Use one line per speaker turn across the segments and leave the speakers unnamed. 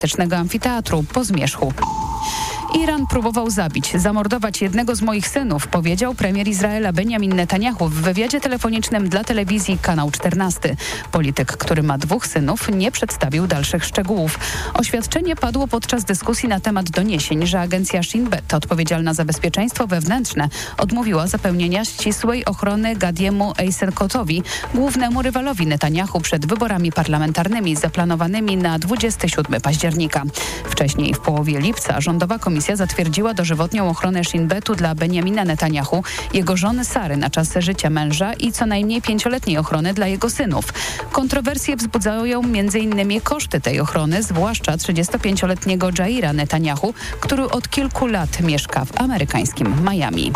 amfiteatru po zmierzchu. Iran próbował zamordować jednego z moich synów, powiedział premier Izraela Benjamin Netanjahu w wywiadzie telefonicznym dla telewizji Kanał 14. Polityk, który ma 2 synów, nie przedstawił dalszych szczegółów. Oświadczenie padło podczas dyskusji na temat doniesień, że agencja Shin Bet, odpowiedzialna za bezpieczeństwo wewnętrzne, odmówiła zapewnienia ścisłej ochrony Gadiemu Eisenkotowi, głównemu rywalowi Netanjahu przed wyborami parlamentarnymi zaplanowanymi na 27 października. Wcześniej, w połowie lipca, rządowa komisja zatwierdziła dożywotnią ochronę Shin Betu dla Benjamina Netanjahu, jego żony Sary na czas życia męża i co najmniej 5-letniej ochrony dla jego synów. Kontrowersje wzbudzają m.in. koszty tej ochrony, zwłaszcza 35-letniego Jaira Netanjahu, który od kilku lat mieszka w amerykańskim Miami.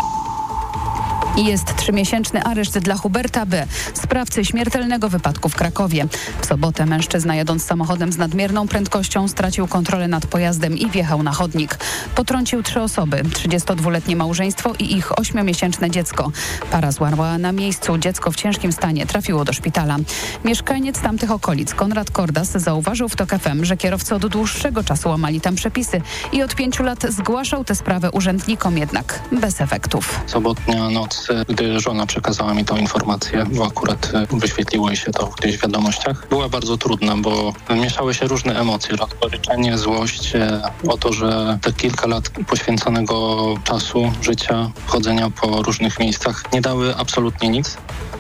Jest 3-miesięczny areszt dla Huberta B., sprawcy śmiertelnego wypadku w Krakowie. W sobotę mężczyzna, jadąc samochodem z nadmierną prędkością, stracił kontrolę nad pojazdem i wjechał na chodnik. Potrącił 3 osoby, 32-letnie małżeństwo i ich 8-miesięczne dziecko. Para zmarła na miejscu, dziecko w ciężkim stanie trafiło do szpitala. Mieszkaniec tamtych okolic, Konrad Kordas, zauważył w TOK FM, że kierowcy od dłuższego czasu łamali tam przepisy i od 5 lat zgłaszał tę sprawę urzędnikom, jednak bez efektów.
Sobotnia noc, gdy żona przekazała mi tą informację, bo akurat wyświetliło się to gdzieś w wiadomościach, była bardzo trudna, bo mieszały się różne emocje, rozgoryczenie, złość o to, że te kilka lat poświęconego czasu, życia, chodzenia po różnych miejscach nie dały absolutnie nic.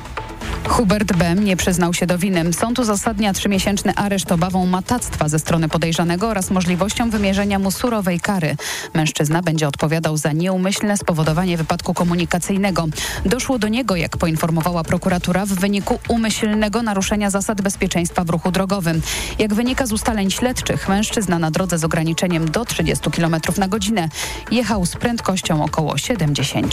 Hubert B. nie przyznał się do winy. Sąd uzasadnia 3-miesięczny areszt obawą matactwa ze strony podejrzanego oraz możliwością wymierzenia mu surowej kary. Mężczyzna będzie odpowiadał za nieumyślne spowodowanie wypadku komunikacyjnego. Doszło do niego, jak poinformowała prokuratura, w wyniku umyślnego naruszenia zasad bezpieczeństwa w ruchu drogowym. Jak wynika z ustaleń śledczych, mężczyzna na drodze z ograniczeniem do 30 km na godzinę jechał z prędkością około 70.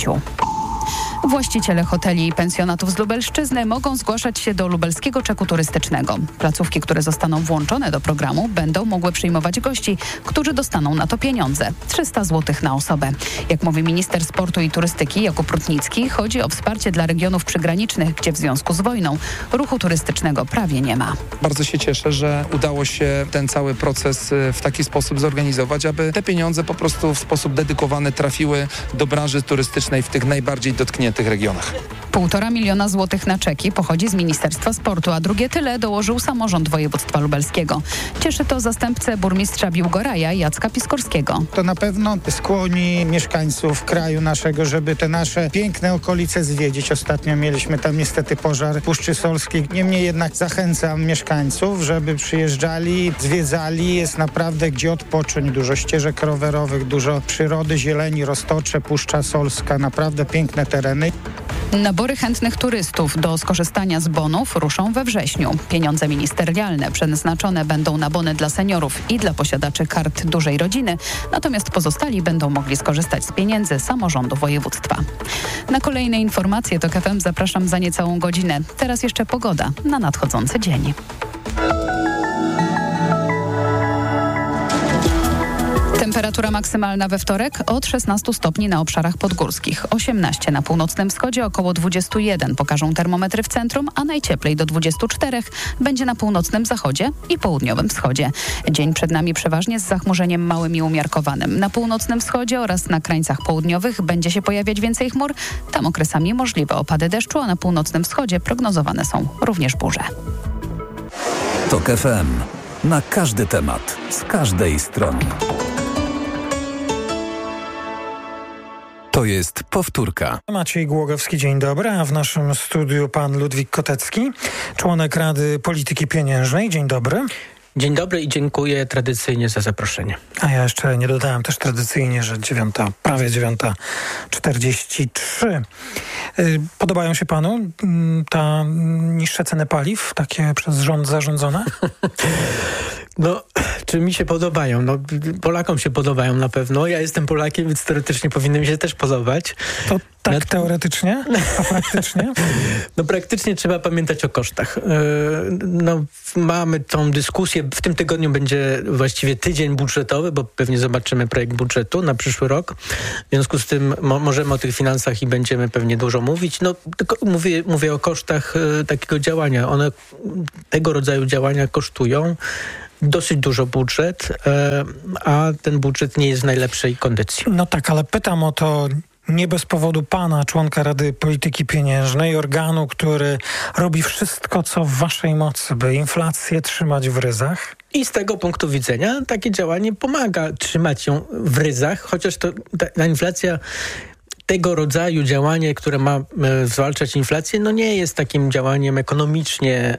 Właściciele hoteli i pensjonatów z Lubelszczyzny mogą zgłaszać się do lubelskiego czeku turystycznego. Placówki, które zostaną włączone do programu, będą mogły przyjmować gości, którzy dostaną na to pieniądze. 300 zł na osobę. Jak mówi minister sportu i turystyki Jakub Rutnicki, chodzi o wsparcie dla regionów przygranicznych, gdzie w związku z wojną ruchu turystycznego prawie nie ma.
Bardzo się cieszę, że udało się ten cały proces w taki sposób zorganizować, aby te pieniądze po prostu w sposób dedykowany trafiły do branży turystycznej w tych najbardziej dotkniętych regionach.
1,5 miliona złotych na czeki pochodzi z Ministerstwa Sportu, a drugie tyle dołożył samorząd województwa lubelskiego. Cieszy to zastępcę burmistrza Biłgoraja Jacka Piskorskiego.
To na pewno skłoni mieszkańców kraju naszego, żeby te nasze piękne okolice zwiedzić. Ostatnio mieliśmy tam niestety pożar Puszczy Solskiej. Niemniej jednak zachęcam mieszkańców, żeby przyjeżdżali, zwiedzali. Jest naprawdę gdzie odpocząć. Dużo ścieżek rowerowych, dużo przyrody, zieleni, roztocze, Puszcza Solska. Naprawdę piękne tereny.
Nabory chętnych turystów do skorzystania z bonów ruszą we wrześniu. Pieniądze ministerialne przeznaczone będą na bony dla seniorów i dla posiadaczy kart dużej rodziny, natomiast pozostali będą mogli skorzystać z pieniędzy samorządu województwa. Na kolejne informacje TOK FM zapraszam za niecałą godzinę. Teraz jeszcze pogoda na nadchodzący dzień. Temperatura maksymalna we wtorek od 16 stopni na obszarach podgórskich, 18 na północnym wschodzie, około 21 pokażą termometry w centrum, a najcieplej do 24 będzie na północnym zachodzie i południowym wschodzie. Dzień przed nami przeważnie z zachmurzeniem małym i umiarkowanym. Na północnym wschodzie oraz na krańcach południowych będzie się pojawiać więcej chmur. Tam okresami możliwe opady deszczu, a na północnym wschodzie prognozowane są również burze.
TOK FM. Na każdy temat, z każdej strony. To jest powtórka.
Maciej Głogowski, dzień dobry, a w naszym studiu pan Ludwik Kotecki, członek Rady Polityki Pieniężnej. Dzień dobry.
Dzień dobry i dziękuję tradycyjnie za zaproszenie.
A ja jeszcze nie dodałem też tradycyjnie, że prawie 9:43. Podobają się panu ta niższe ceny paliw, takie przez rząd zarządzone?
No, czy mi się podobają? No, Polakom się podobają na pewno. Ja jestem Polakiem, więc teoretycznie powinny mi się też podobać.
To tak teoretycznie, a praktycznie?
No praktycznie trzeba pamiętać o kosztach. No, mamy tą dyskusję. W tym tygodniu będzie właściwie tydzień budżetowy, bo pewnie zobaczymy projekt budżetu na przyszły rok. W związku z tym możemy o tych finansach i będziemy pewnie dużo mówić. No, tylko mówię o kosztach takiego działania. One tego rodzaju działania kosztują. dosyć dużo budżet, a ten budżet nie jest w najlepszej kondycji.
No tak, ale pytam o to nie bez powodu pana, członka Rady Polityki Pieniężnej, organu, który robi wszystko, co w waszej mocy, by inflację trzymać w ryzach.
I z tego punktu widzenia takie działanie pomaga trzymać ją w ryzach, chociaż ta inflacja, tego rodzaju działanie, które ma zwalczać inflację, no nie jest takim działaniem ekonomicznie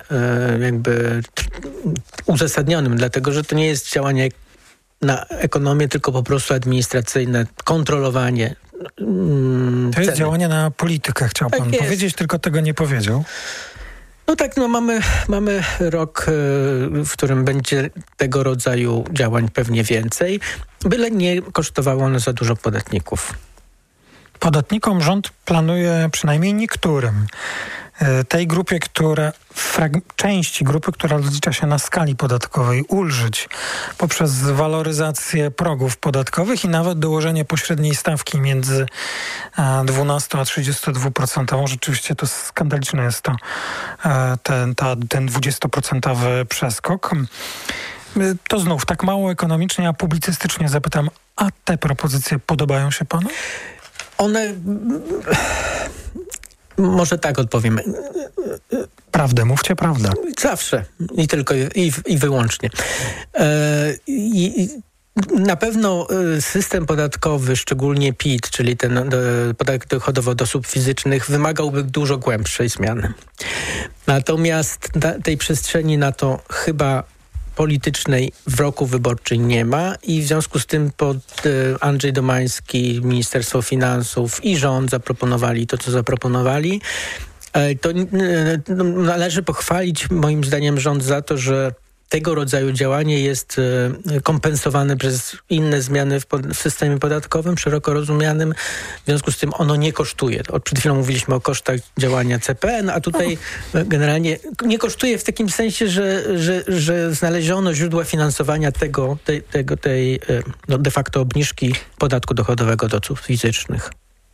uzasadnionym, dlatego że to nie jest działanie na ekonomię, tylko po prostu administracyjne, kontrolowanie
to jest działanie na politykę, chciał pan powiedzieć, tylko tego nie powiedział.
No tak, mamy rok, w którym będzie tego rodzaju działań pewnie więcej, byle nie kosztowało one za dużo podatników.
Podatnikom rząd planuje, przynajmniej niektórym, tej grupie, części grupy, która rozlicza się na skali podatkowej, ulżyć poprzez waloryzację progów podatkowych i nawet dołożenie pośredniej stawki między 12 a 32%. Rzeczywiście to skandaliczne jest ten 20% przeskok. To znów tak mało ekonomicznie, a publicystycznie zapytam, a te propozycje podobają się panu?
One... Może tak odpowiem.
Prawdę, mówcie prawdę.
Zawsze. I tylko i wyłącznie. Na pewno system podatkowy, szczególnie PIT, czyli ten podatek dochodowy od osób fizycznych, wymagałby dużo głębszej zmiany. Natomiast tej przestrzeni na to chyba politycznej w roku wyborczym nie ma i w związku z tym Andrzej Domański, Ministerstwo Finansów i rząd zaproponowali to, co zaproponowali. To należy pochwalić moim zdaniem rząd za to, że tego rodzaju działanie jest kompensowane przez inne zmiany w systemie podatkowym, szeroko rozumianym. W związku z tym ono nie kosztuje. Przed chwilą mówiliśmy o kosztach działania CPN, a tutaj generalnie nie kosztuje w takim sensie, że znaleziono źródła finansowania tej de facto obniżki podatku dochodowego od osób fizycznych.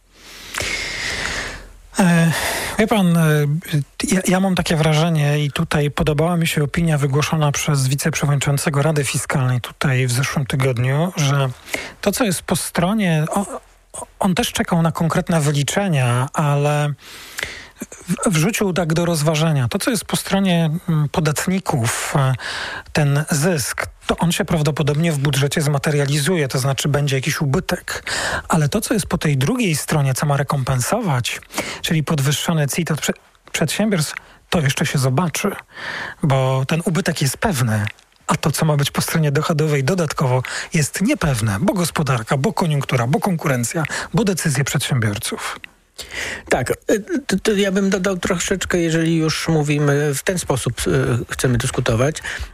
Wie pan, ja mam takie wrażenie i tutaj podobała mi się opinia wygłoszona przez wiceprzewodniczącego Rady Fiskalnej tutaj w zeszłym tygodniu, że to, co jest po stronie, on też czekał na konkretne wyliczenia, ale wrzucił tak do rozważenia. To, co jest po stronie podatników, ten zysk, to on się prawdopodobnie w budżecie zmaterializuje, to znaczy będzie jakiś ubytek. Ale to, co jest po tej drugiej stronie, co ma rekompensować, czyli podwyższony CIT od przedsiębiorstw, to jeszcze się zobaczy, bo ten ubytek jest pewny. A to, co ma być po stronie dochodowej dodatkowo, jest niepewne, bo gospodarka, bo koniunktura, bo konkurencja, bo decyzje przedsiębiorców.
Tak, to ja bym dodał troszeczkę, jeżeli już mówimy w ten sposób, chcemy dyskutować,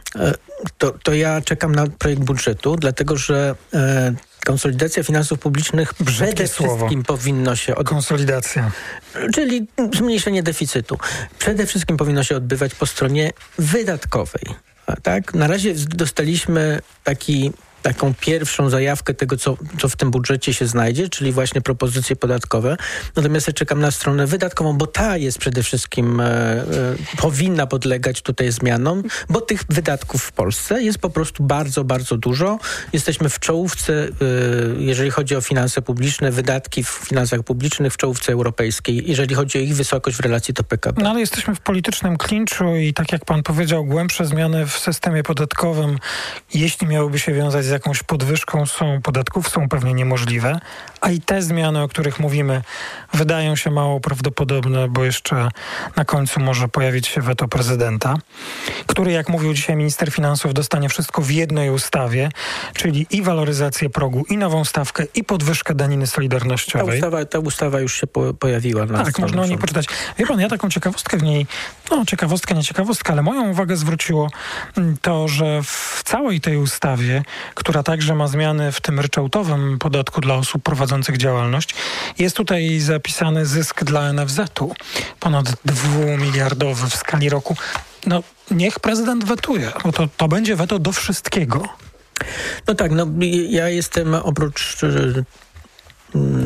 to ja czekam na projekt budżetu, dlatego że konsolidacja finansów publicznych przede wszystkim powinno się...
Konsolidacja.
Czyli zmniejszenie deficytu. Przede wszystkim powinno się odbywać po stronie wydatkowej. Tak? Na razie dostaliśmy taką pierwszą zajawkę tego, co w tym budżecie się znajdzie, czyli właśnie propozycje podatkowe. Natomiast ja czekam na stronę wydatkową, bo ta jest przede wszystkim, powinna podlegać tutaj zmianom, bo tych wydatków w Polsce jest po prostu bardzo, bardzo dużo. Jesteśmy w czołówce, jeżeli chodzi o finanse publiczne, wydatki w finansach publicznych w czołówce europejskiej, jeżeli chodzi o ich wysokość w relacji do PKB.
No ale jesteśmy w politycznym klinczu i tak jak pan powiedział, głębsze zmiany w systemie podatkowym, jeśli miałyby się wiązać z jakąś podwyżką podatków, są pewnie niemożliwe, a i te zmiany, o których mówimy, wydają się mało prawdopodobne, bo jeszcze na końcu może pojawić się weto prezydenta, który, jak mówił dzisiaj minister finansów, dostanie wszystko w jednej ustawie, czyli i waloryzację progu, i nową stawkę, i podwyżkę daniny solidarnościowej.
Ta ustawa już się pojawiła.
Tak, można o niej poczytać. Wie pan, ja taką ciekawostkę w niej, ciekawostkę, nie ciekawostkę, ale moją uwagę zwróciło to, że w całej tej ustawie, która także ma zmiany w tym ryczałtowym podatku dla osób prowadzących działalność, jest tutaj zapisany zysk dla NFZ-u, ponad 2-miliardowy w skali roku. No, niech prezydent wetuje, bo to będzie weto do wszystkiego.
No tak, ja jestem oprócz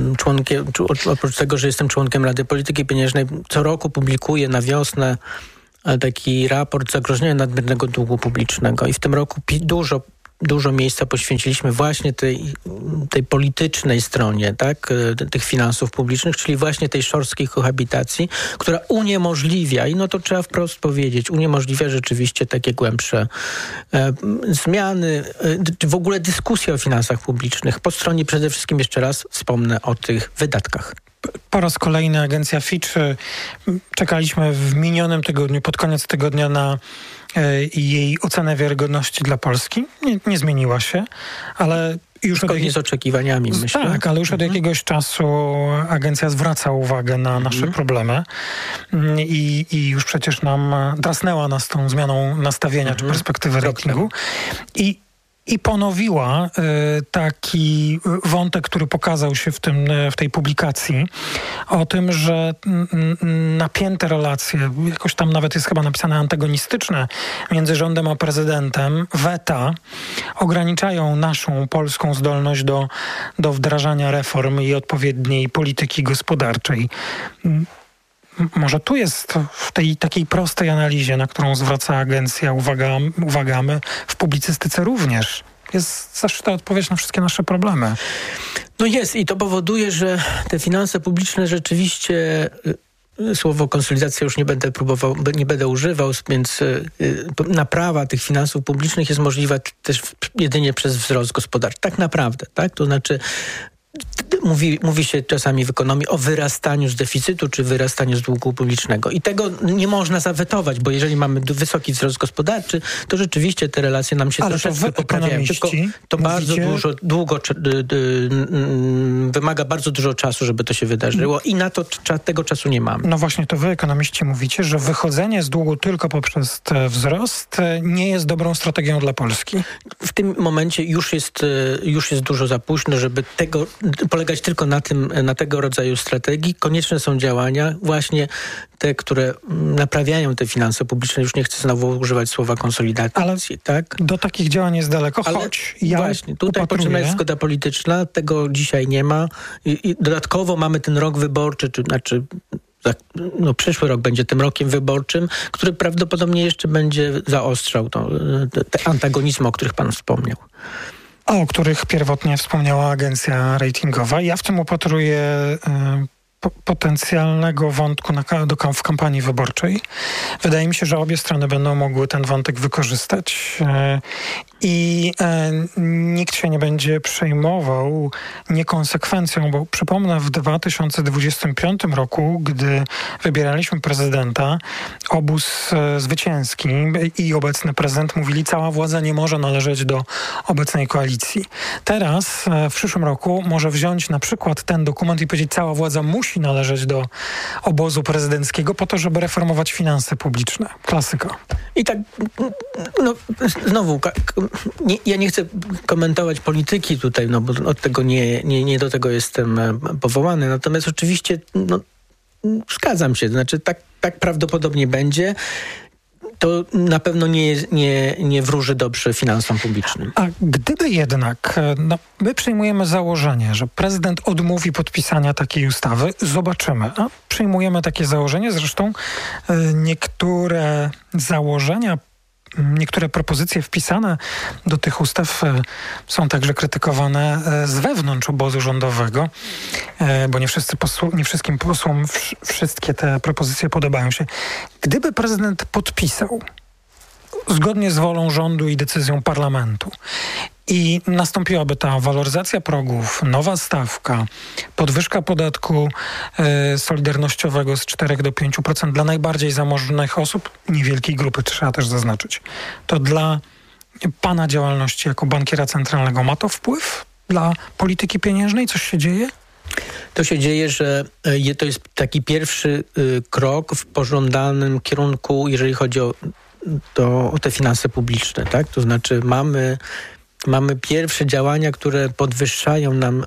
tego, że jestem członkiem Rady Polityki Pieniężnej, co roku publikuję na wiosnę taki raport zagrożenia nadmiernego długu publicznego i w tym roku dużo miejsca poświęciliśmy właśnie tej politycznej stronie, tak, tych finansów publicznych, czyli właśnie tej szorstkiej kohabitacji, która uniemożliwia, i no to trzeba wprost powiedzieć, uniemożliwia rzeczywiście takie głębsze zmiany, w ogóle dyskusja o finansach publicznych. Po stronie przede wszystkim jeszcze raz wspomnę o tych wydatkach.
Po raz kolejny agencja Fitch, czekaliśmy w minionym tygodniu, pod koniec tygodnia na jej ocenę wiarygodności dla Polski. Nie zmieniła się, ale już
zgodnie z oczekiwaniami, myślę.
Tak, ale już od jakiegoś czasu agencja zwraca uwagę na nasze problemy i już przecież drasnęła nas tą zmianą nastawienia czy perspektywy ratingu. I ponowiła taki wątek, który pokazał się w tej publikacji, o tym, że napięte relacje, jakoś tam nawet jest chyba napisane antagonistyczne, między rządem a prezydentem, weta, ograniczają naszą polską zdolność do wdrażania reform i odpowiedniej polityki gospodarczej. Może tu jest w tej takiej prostej analizie, na którą zwraca agencja uwagę, my w publicystyce również. Jest zaszyta odpowiedź na wszystkie nasze problemy.
No jest i to powoduje, że te finanse publiczne rzeczywiście, słowo konsolidacja już nie będę używał, więc naprawa tych finansów publicznych jest możliwa też jedynie przez wzrost gospodarczy. Tak naprawdę, tak? To znaczy mówi się czasami w ekonomii o wyrastaniu z deficytu czy wyrastaniu z długu publicznego. I tego nie można zawetować, bo jeżeli mamy wysoki wzrost gospodarczy, to rzeczywiście te relacje nam się troszeczkę poprawiają. Tylko to bardzo wymaga bardzo dużo czasu, żeby to się wydarzyło i na to tego czasu nie mamy.
No właśnie, to wy, ekonomiści, mówicie, że wychodzenie z długu tylko poprzez wzrost nie jest dobrą strategią dla Polski.
W tym momencie już jest dużo za późno, żeby polegać tylko na tego rodzaju strategii. Konieczne są działania, właśnie te, które naprawiają te finanse publiczne. Już nie chcę znowu używać słowa konsolidacji. Ale tak?
Do takich działań jest daleko, choć ja
właśnie, tutaj potrzebna jest zgoda polityczna, tego dzisiaj nie ma. I dodatkowo mamy ten rok wyborczy, przyszły rok będzie tym rokiem wyborczym, który prawdopodobnie jeszcze będzie zaostrzał te antagonizmy, o których pan wspomniał.
A o których pierwotnie wspomniała agencja ratingowa. Ja w tym upatruję potencjalnego wątku w kampanii wyborczej. Wydaje mi się, że obie strony będą mogły ten wątek wykorzystać i nikt się nie będzie przejmował niekonsekwencją, bo przypomnę, w 2025 roku, gdy wybieraliśmy prezydenta, obóz zwycięski i obecny prezydent mówili, cała władza nie może należeć do obecnej koalicji. Teraz, w przyszłym roku, może wziąć na przykład ten dokument i powiedzieć, cała władza musi należeć do obozu prezydenckiego po to, żeby reformować finanse publiczne. Klasyka.
I tak, znowu, ja nie chcę komentować polityki tutaj, bo od tego nie do tego jestem powołany. Natomiast oczywiście, zgadzam się. Znaczy, tak prawdopodobnie będzie. To na pewno nie wróży dobrze finansom publicznym.
A gdyby jednak, my przyjmujemy założenie, że prezydent odmówi podpisania takiej ustawy, zobaczymy. A przyjmujemy takie założenie, zresztą niektóre założenia, niektóre propozycje wpisane do tych ustaw są także krytykowane z wewnątrz obozu rządowego, bo nie wszystkim posłom wszystkie te propozycje podobają się. Gdyby prezydent podpisał zgodnie z wolą rządu i decyzją parlamentu i nastąpiłaby ta waloryzacja progów, nowa stawka, podwyżka podatku solidarnościowego z 4 do 5% dla najbardziej zamożnych osób, niewielkiej grupy, trzeba też zaznaczyć. To dla pana działalności jako bankiera centralnego ma to wpływ dla polityki pieniężnej? Coś się dzieje?
To się dzieje, że to jest taki pierwszy krok w pożądanym kierunku, jeżeli chodzi o te finanse publiczne, tak? To znaczy mamy pierwsze działania, które podwyższają nam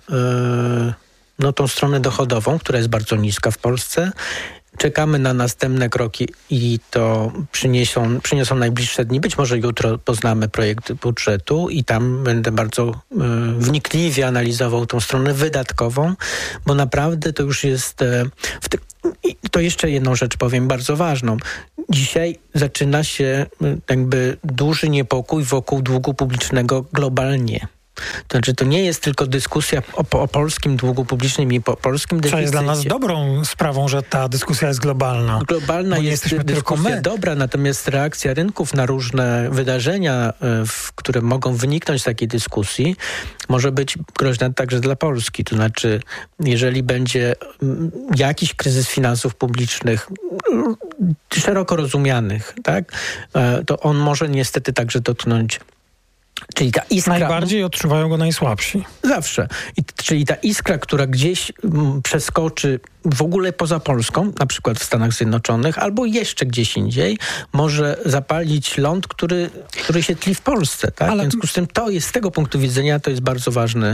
tą stronę dochodową, która jest bardzo niska w Polsce. Czekamy na następne kroki i to przyniosą najbliższe dni. Być może jutro poznamy projekt budżetu i tam będę bardzo wnikliwie analizował tą stronę wydatkową, bo naprawdę to już jest... to jeszcze jedną rzecz powiem, bardzo ważną. Dzisiaj zaczyna się jakby duży niepokój wokół długu publicznego globalnie. To znaczy, to nie jest tylko dyskusja o polskim długu publicznym i polskim deficycie.
To jest dla nas dobrą sprawą, że ta dyskusja jest globalna.
Globalna jest dyskusja dobra, natomiast reakcja rynków na różne wydarzenia, które mogą wyniknąć z takiej dyskusji, może być groźna także dla Polski. To znaczy, jeżeli będzie jakiś kryzys finansów publicznych, szeroko rozumianych, tak, to on może niestety także dotknąć. Czyli ta iskra,
najbardziej odczuwają go najsłabsi.
Zawsze. Czyli ta iskra, która gdzieś przeskoczy w ogóle poza Polską, na przykład w Stanach Zjednoczonych, albo jeszcze gdzieś indziej, może zapalić ląd, który się tli w Polsce. Tak? W związku z tym to jest, z tego punktu widzenia, to jest bardzo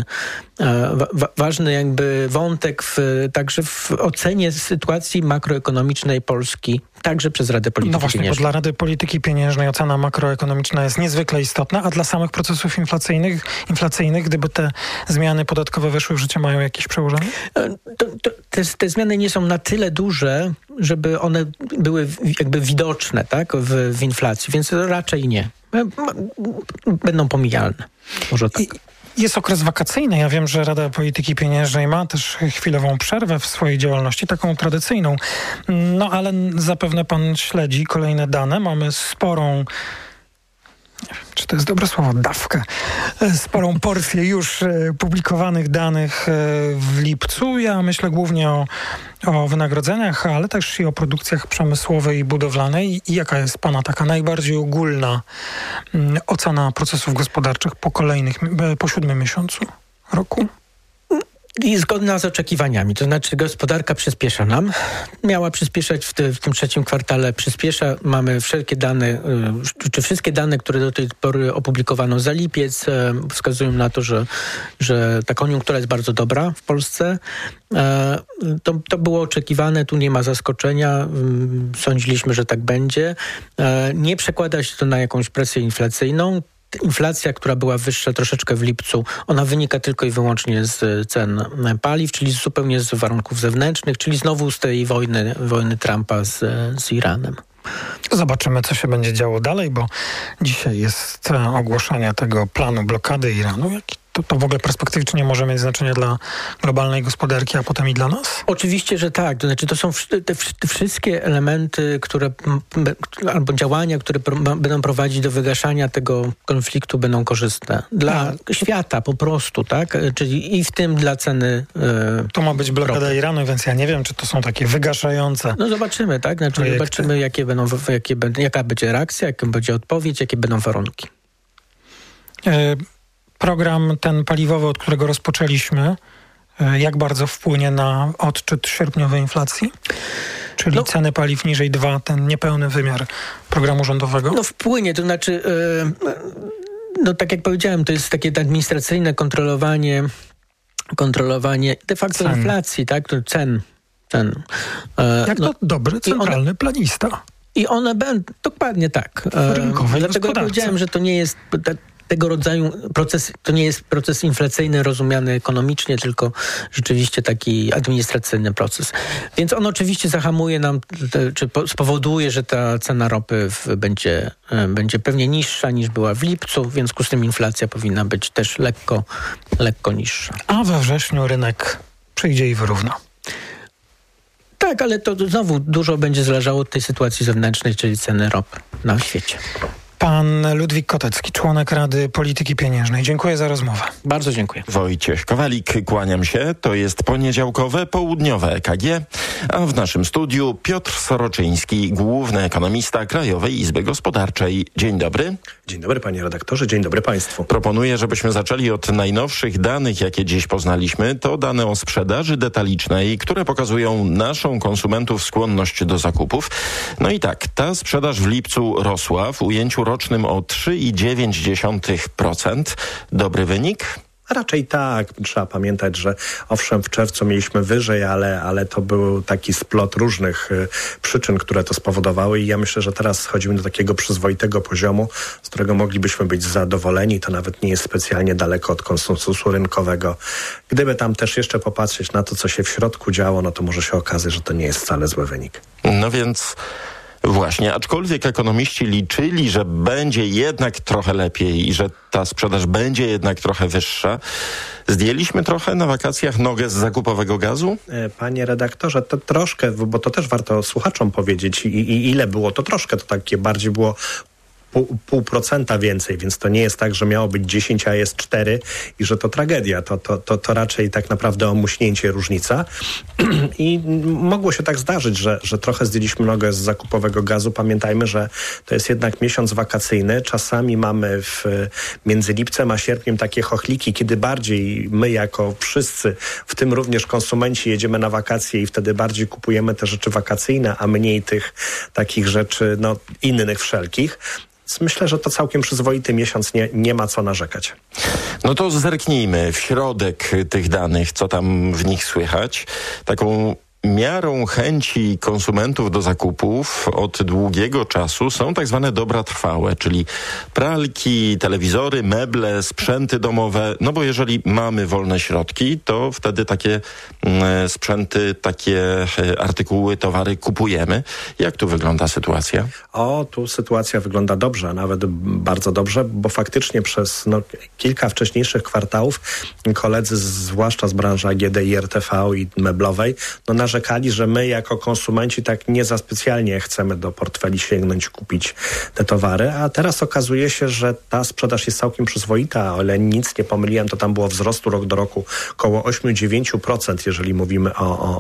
ważny jakby wątek także w ocenie sytuacji makroekonomicznej Polski, także przez Radę Polityki Pieniężnej.
Bo dla Rady Polityki Pieniężnej ocena makroekonomiczna jest niezwykle istotna, a dla samych procesów inflacyjnych, gdyby te zmiany podatkowe weszły w życie, mają jakieś przełożenie?
Te zmiany nie są na tyle duże, żeby one były jakby widoczne, tak, w inflacji, więc raczej nie. Będą pomijalne. Może tak.
Jest okres wakacyjny. Ja wiem, że Rada Polityki Pieniężnej ma też chwilową przerwę w swojej działalności, taką tradycyjną. No ale zapewne pan śledzi kolejne dane. Mamy sporą, nie wiem, czy to jest dobre słowo, dawkę, sporą porcję już publikowanych danych w lipcu. Ja myślę głównie o wynagrodzeniach, ale też i o produkcjach przemysłowej i budowlanej. I jaka jest pana taka najbardziej ogólna ocena procesów gospodarczych po 7 miesiącu roku?
I zgodna z oczekiwaniami. To znaczy gospodarka przyspiesza nam. Miała przyspieszać w tym trzecim kwartale. Przyspiesza. Mamy wszelkie dane, czy wszystkie dane, które do tej pory opublikowano za lipiec, wskazują na to, że ta koniunktura jest bardzo dobra w Polsce. To było oczekiwane, tu nie ma zaskoczenia. Sądziliśmy, że tak będzie. Nie przekłada się to na jakąś presję inflacyjną. Inflacja, która była wyższa troszeczkę w lipcu, ona wynika tylko i wyłącznie z cen paliw, czyli zupełnie z warunków zewnętrznych, czyli znowu z tej wojny Trumpa z Iranem.
Zobaczymy, co się będzie działo dalej, bo dzisiaj jest ogłoszenie tego planu blokady Iranu. To w ogóle perspektywicznie może mieć znaczenie dla globalnej gospodarki, a potem i dla nas?
Oczywiście, że tak. To znaczy, to są te wszystkie elementy, albo działania, które będą prowadzić do wygaszania tego konfliktu, będą korzystne dla świata po prostu, tak? Czyli i w tym dla ceny
to ma być blokada
ropy.
Iranu, więc ja nie wiem, czy to są takie wygaszające.
No zobaczymy, tak? Znaczy, zobaczymy, jaka będzie reakcja, jaka będzie odpowiedź, jakie będą warunki.
Program ten paliwowy, od którego rozpoczęliśmy, jak bardzo wpłynie na odczyt sierpniowej inflacji? Czyli ceny paliw niżej 2, ten niepełny wymiar programu rządowego?
No wpłynie, to znaczy, tak jak powiedziałem, to jest takie administracyjne kontrolowanie de facto
cen.
Inflacji, tak? Cen.
Jak to dobry centralny planista.
I one będą, dokładnie tak. Dlatego ja powiedziałem, że to nie jest tego rodzaju proces, to nie jest proces inflacyjny rozumiany ekonomicznie, tylko rzeczywiście taki administracyjny proces. Więc on oczywiście zahamuje nam, czy spowoduje, że ta cena ropy będzie pewnie niższa niż była w lipcu, w związku z tym inflacja powinna być też lekko niższa.
A we wrześniu rynek przyjdzie i wyrówna.
Tak, ale to znowu dużo będzie zależało od tej sytuacji zewnętrznej, czyli ceny ropy na świecie.
Pan Ludwik Kotecki, członek Rady Polityki Pieniężnej. Dziękuję za rozmowę.
Bardzo dziękuję.
Wojciech Kowalik, kłaniam się. To jest poniedziałkowe, południowe EKG, a w naszym studiu Piotr Soroczyński, główny ekonomista Krajowej Izby Gospodarczej. Dzień dobry.
Dzień dobry, panie redaktorze, dzień dobry państwu.
Proponuję, żebyśmy zaczęli od najnowszych danych, jakie dziś poznaliśmy. To dane o sprzedaży detalicznej, które pokazują naszą konsumentów skłonność do zakupów. No i tak, ta sprzedaż w lipcu rosła w ujęciu rocznym o 3,9%. Dobry wynik?
Raczej tak. Trzeba pamiętać, że owszem, w czerwcu mieliśmy wyżej, ale to był taki splot różnych przyczyn, które to spowodowały i ja myślę, że teraz schodzimy do takiego przyzwoitego poziomu, z którego moglibyśmy być zadowoleni. To nawet nie jest specjalnie daleko od konsensusu rynkowego. Gdyby tam też jeszcze popatrzeć na to, co się w środku działo, no to może się okazać, że to nie jest wcale zły wynik.
No więc właśnie, aczkolwiek ekonomiści liczyli, że będzie jednak trochę lepiej i że ta sprzedaż będzie jednak trochę wyższa, zdjęliśmy trochę na wakacjach nogę z zakupowego gazu?
Panie redaktorze, to troszkę, bo to też warto słuchaczom powiedzieć i ile było, to troszkę to takie bardziej było 0,5% więcej, więc to nie jest tak, że miało być 10, a jest 4 i że to tragedia. To raczej tak naprawdę omuśnięcie różnica. I mogło się tak zdarzyć, że trochę zdjęliśmy nogę z zakupowego gazu. Pamiętajmy, że to jest jednak miesiąc wakacyjny. Czasami mamy między lipcem a sierpniem takie chochliki, kiedy bardziej my jako wszyscy, w tym również konsumenci, jedziemy na wakacje i wtedy bardziej kupujemy te rzeczy wakacyjne, a mniej tych takich rzeczy innych wszelkich. Myślę, że to całkiem przyzwoity miesiąc, nie ma co narzekać.
No to zerknijmy w środek tych danych, co tam w nich słychać. Taką miarą chęci konsumentów do zakupów od długiego czasu są tak zwane dobra trwałe, czyli pralki, telewizory, meble, sprzęty domowe. No bo jeżeli mamy wolne środki, to wtedy takie sprzęty, takie artykuły, towary kupujemy. Jak tu wygląda sytuacja?
Tu sytuacja wygląda dobrze, a nawet bardzo dobrze, bo faktycznie przez kilka wcześniejszych kwartałów koledzy, zwłaszcza z branży AGD i RTV i meblowej, narzekali, że my jako konsumenci tak nie za specjalnie chcemy do portfeli sięgnąć, kupić te towary, a teraz okazuje się, że ta sprzedaż jest całkiem przyzwoita, ale nic nie pomyliłem, to tam było wzrostu rok do roku około 8-9%, jeżeli mówimy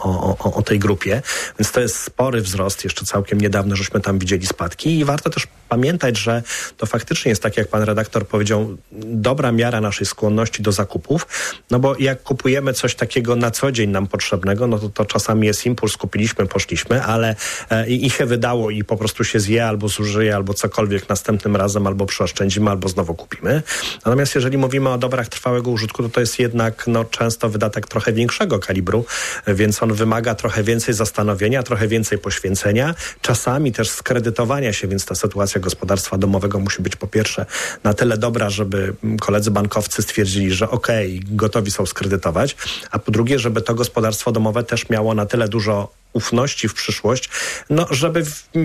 o tej grupie, więc to jest spory wzrost, jeszcze całkiem niedawno żeśmy tam widzieli spadki i warto też pamiętać, że to faktycznie jest tak, jak pan redaktor powiedział, dobra miara naszej skłonności do zakupów, no bo jak kupujemy coś takiego na co dzień nam potrzebnego, no to czasami jest impuls, kupiliśmy, poszliśmy, ale i się wydało i po prostu się zje albo zużyje, albo cokolwiek następnym razem, albo przeoszczędzimy, albo znowu kupimy. Natomiast jeżeli mówimy o dobrach trwałego użytku, to jest jednak często wydatek trochę większego kalibru, więc on wymaga trochę więcej zastanowienia, trochę więcej poświęcenia, czasami też skredytowania się, więc ta sytuacja gospodarstwa domowego musi być po pierwsze na tyle dobra, żeby koledzy bankowcy stwierdzili, że gotowi są skredytować, a po drugie, żeby to gospodarstwo domowe też miało na tyle dużo ufności w przyszłość, żeby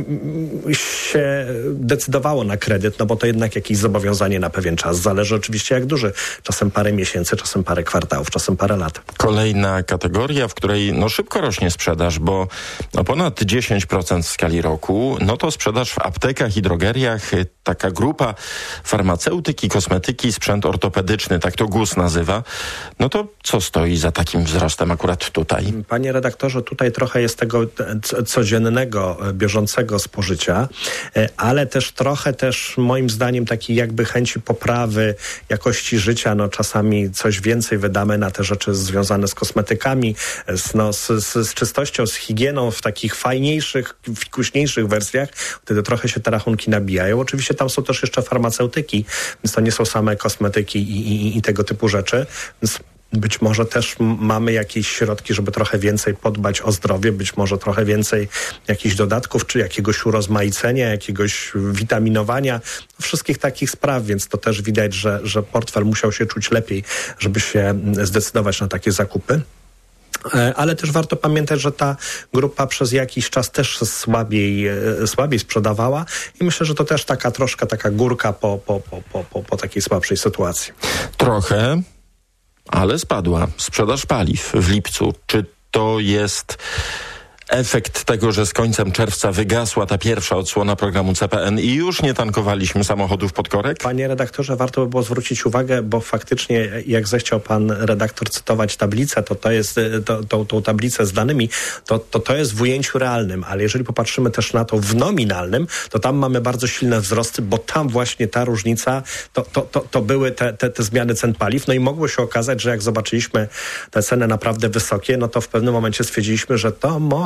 się decydowało na kredyt, bo to jednak jakieś zobowiązanie na pewien czas. Zależy oczywiście jak duży. Czasem parę miesięcy, czasem parę kwartałów, czasem parę lat.
Kolejna kategoria, w której szybko rośnie sprzedaż, bo ponad 10% w skali roku, to sprzedaż w aptekach i drogeriach, taka grupa farmaceutyki, kosmetyki, sprzęt ortopedyczny, tak to GUS nazywa. To co stoi za takim wzrostem akurat tutaj?
Panie redaktorze, tutaj trochę jest tego codziennego, bieżącego spożycia, ale też trochę moim zdaniem takiej jakby chęci poprawy jakości życia. Czasami coś więcej wydamy na te rzeczy związane z kosmetykami, z czystością, z higieną w takich fajniejszych, wkuśniejszych wersjach. Wtedy trochę się te rachunki nabijają. Oczywiście tam są też jeszcze farmaceutyki, więc to nie są same kosmetyki i tego typu rzeczy. Więc być może też mamy jakieś środki, żeby trochę więcej podbać o zdrowie, być może trochę więcej jakichś dodatków, czy jakiegoś urozmaicenia, jakiegoś witaminowania, wszystkich takich spraw, więc to też widać, że portfel musiał się czuć lepiej, żeby się zdecydować na takie zakupy. Ale też warto pamiętać, że ta grupa przez jakiś czas też słabiej sprzedawała i myślę, że to też troszkę taka górka po takiej słabszej sytuacji.
Trochę, ale spadła sprzedaż paliw w lipcu. Czy to jest efekt tego, że z końcem czerwca wygasła ta pierwsza odsłona programu CPN i już nie tankowaliśmy samochodów pod korek?
Panie redaktorze, warto by było zwrócić uwagę, bo faktycznie jak zechciał pan redaktor cytować tablicę, to jest tą tablicę z danymi, to jest w ujęciu realnym, ale jeżeli popatrzymy też na to w nominalnym, to tam mamy bardzo silne wzrosty, bo tam właśnie ta różnica, to były te zmiany cen paliw, i mogło się okazać, że jak zobaczyliśmy te ceny naprawdę wysokie, to w pewnym momencie stwierdziliśmy, że to może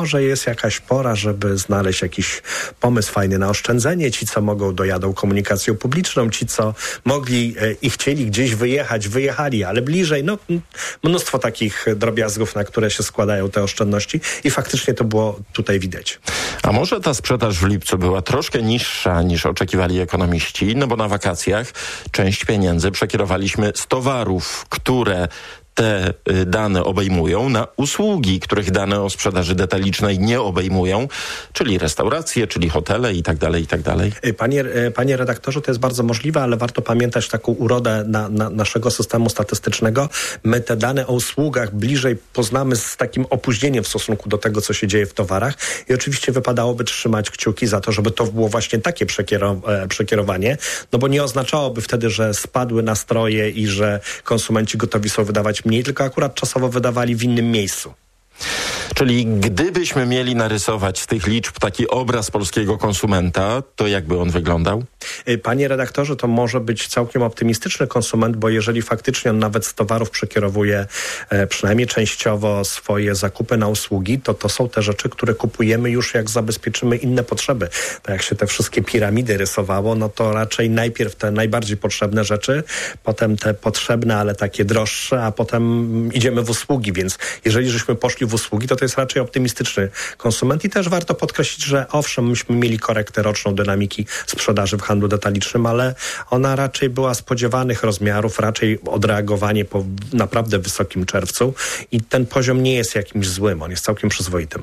może jest jakaś pora, żeby znaleźć jakiś pomysł fajny na oszczędzenie. Ci, co mogą, dojadą komunikacją publiczną. Ci, co mogli i chcieli gdzieś wyjechać, wyjechali, ale bliżej. No, mnóstwo takich drobiazgów, na które się składają te oszczędności i faktycznie to było tutaj widać.
A może ta sprzedaż w lipcu była troszkę niższa niż oczekiwali ekonomiści, no bo na wakacjach część pieniędzy przekierowaliśmy z towarów, które te dane obejmują, na usługi, których dane o sprzedaży detalicznej nie obejmują, czyli restauracje, czyli hotele i tak dalej, i tak dalej.
Panie redaktorze, to jest bardzo możliwe, ale warto pamiętać taką urodę naszego systemu statystycznego. My te dane o usługach bliżej poznamy z takim opóźnieniem w stosunku do tego, co się dzieje w towarach i oczywiście wypadałoby trzymać kciuki za to, żeby to było właśnie takie przekierowanie, no bo nie oznaczałoby wtedy, że spadły nastroje i że konsumenci gotowi są wydawać mniej, tylko akurat czasowo wydawali w innym miejscu.
Czyli gdybyśmy mieli narysować z tych liczb taki obraz polskiego konsumenta, to jakby on wyglądał?
Panie redaktorze, to może być całkiem optymistyczny konsument, bo jeżeli faktycznie on nawet z towarów przekierowuje przynajmniej częściowo swoje zakupy na usługi, to są te rzeczy, które kupujemy już jak zabezpieczymy inne potrzeby. Tak jak się te wszystkie piramidy rysowało, no to raczej najpierw te najbardziej potrzebne rzeczy, potem te potrzebne, ale takie droższe, a potem idziemy w usługi, więc jeżeli żeśmy poszli w usługi, to jest raczej optymistyczny konsument i też warto podkreślić, że owszem, myśmy mieli korektę roczną dynamiki sprzedaży w handlu detalicznym, ale ona raczej była spodziewanych rozmiarów, raczej odreagowanie po naprawdę wysokim czerwcu i ten poziom nie jest jakimś złym, on jest całkiem przyzwoitym.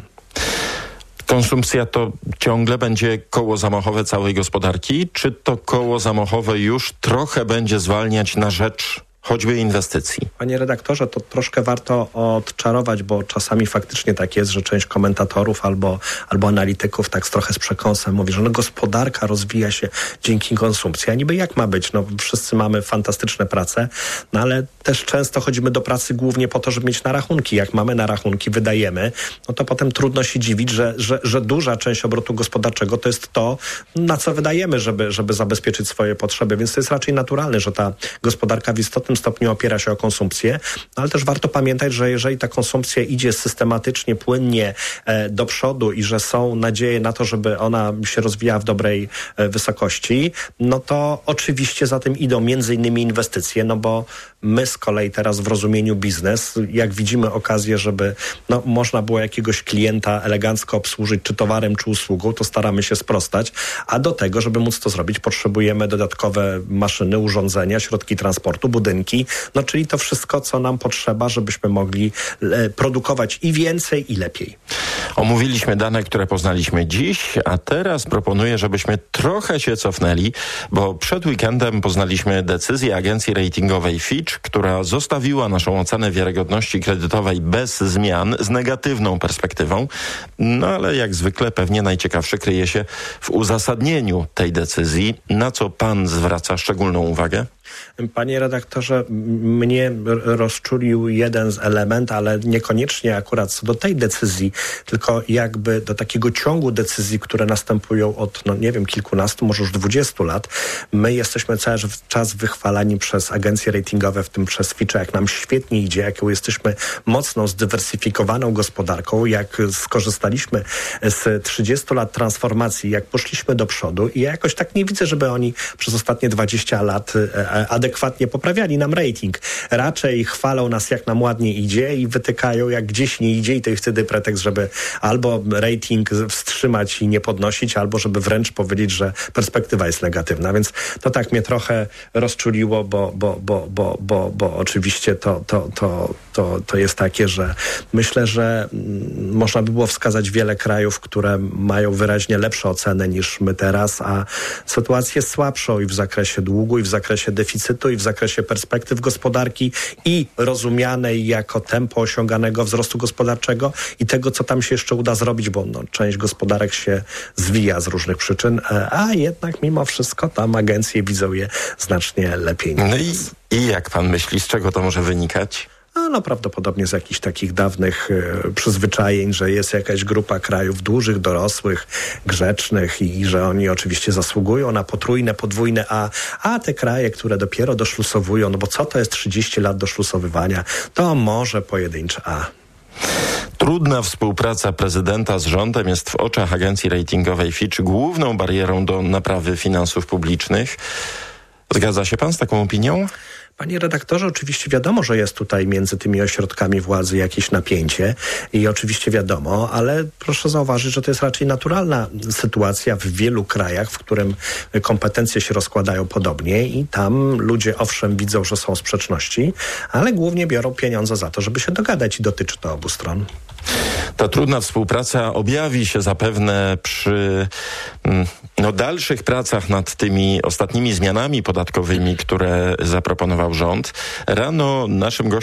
Konsumpcja to ciągle będzie koło zamachowe całej gospodarki, czy to koło zamachowe już trochę będzie zwalniać na rzecz choćby inwestycji?
Panie redaktorze, to troszkę warto odczarować, bo czasami faktycznie tak jest, że część komentatorów albo analityków tak trochę z przekąsem mówi, że gospodarka rozwija się dzięki konsumpcji. A niby jak ma być? No wszyscy mamy fantastyczne prace, no ale też często chodzimy do pracy głównie po to, żeby mieć na rachunki. Jak mamy na rachunki, wydajemy, no to potem trudno się dziwić, że duża część obrotu gospodarczego to jest to, na co wydajemy, żeby zabezpieczyć swoje potrzeby. Więc to jest raczej naturalne, że ta gospodarka w istotnym stopniu opiera się o konsumpcję, no ale też warto pamiętać, że jeżeli ta konsumpcja idzie systematycznie, płynnie do przodu i że są nadzieje na to, żeby ona się rozwijała w dobrej wysokości, no to oczywiście za tym idą między innymi inwestycje, no bo my z kolei teraz w rozumieniu biznes, jak widzimy okazję, żeby można było jakiegoś klienta elegancko obsłużyć, czy towarem, czy usługą, to staramy się sprostać, a do tego, żeby móc to zrobić, potrzebujemy dodatkowe maszyny, urządzenia, środki transportu, budynki, czyli to wszystko, co nam potrzeba, żebyśmy mogli produkować i więcej, i lepiej.
Omówiliśmy dane, które poznaliśmy dziś, a teraz proponuję, żebyśmy trochę się cofnęli, bo przed weekendem poznaliśmy decyzję agencji ratingowej Fitch, która zostawiła naszą ocenę wiarygodności kredytowej bez zmian, z negatywną perspektywą. No ale jak zwykle pewnie najciekawsze kryje się w uzasadnieniu tej decyzji. Na co pan zwraca szczególną uwagę?
Panie redaktorze, mnie rozczulił jeden z element, ale niekoniecznie akurat co do tej decyzji, tylko jakby do takiego ciągu decyzji, które następują od, kilkunastu, może już 20 lat. My jesteśmy cały czas wychwalani przez agencje ratingowe, w tym przez Fitcha, jak nam świetnie idzie, jaką jesteśmy mocno zdywersyfikowaną gospodarką, jak skorzystaliśmy z 30 lat transformacji, jak poszliśmy do przodu i ja jakoś tak nie widzę, żeby oni przez ostatnie 20 lat adekwatnie poprawiali nam rating. Raczej chwalą nas, jak nam ładnie idzie i wytykają, jak gdzieś nie idzie i to jest wtedy pretekst, żeby albo rating wstrzymać i nie podnosić, albo żeby wręcz powiedzieć, że perspektywa jest negatywna. Więc to tak mnie trochę rozczuliło, bo oczywiście to jest takie, że myślę, że można by było wskazać wiele krajów, które mają wyraźnie lepsze oceny niż my teraz, a sytuację jest słabszą i w zakresie długu, i w zakresie deficytu, i w zakresie perspektyw gospodarki i rozumianej jako tempo osiąganego wzrostu gospodarczego i tego, co tam się jeszcze uda zrobić, bo część gospodarek się zwija z różnych przyczyn, a jednak mimo wszystko tam agencje widzą je znacznie lepiej.
I jak pan myśli, z czego to może wynikać?
Prawdopodobnie z jakichś takich dawnych przyzwyczajeń, że jest jakaś grupa krajów dużych, dorosłych, grzecznych i że oni oczywiście zasługują na potrójne, podwójne A, a te kraje, które dopiero doszlusowują, bo co to jest 30 lat doszlusowywania, to może pojedyncze A.
Trudna współpraca prezydenta z rządem jest w oczach agencji ratingowej Fitch główną barierą do naprawy finansów publicznych. Zgadza się pan z taką opinią?
Panie redaktorze, oczywiście wiadomo, że jest tutaj między tymi ośrodkami władzy jakieś napięcie i oczywiście wiadomo, ale proszę zauważyć, że to jest raczej naturalna sytuacja w wielu krajach, w którym kompetencje się rozkładają podobnie i tam ludzie owszem widzą, że są sprzeczności, ale głównie biorą pieniądze za to, żeby się dogadać i dotyczy to obu stron.
Ta trudna współpraca objawi się zapewne przy dalszych pracach nad tymi ostatnimi zmianami podatkowymi, które zaproponował rząd. Rano naszym gościem